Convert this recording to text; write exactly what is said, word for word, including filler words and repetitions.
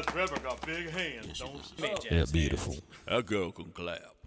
That Trevor got big hands, don't she? Yeah, beautiful. That girl can clap.